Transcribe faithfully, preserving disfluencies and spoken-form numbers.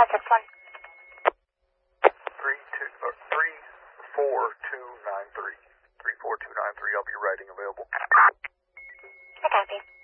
five six one. Three two or three four two nine three. Three four two nine three. I'll be writing available. I copy.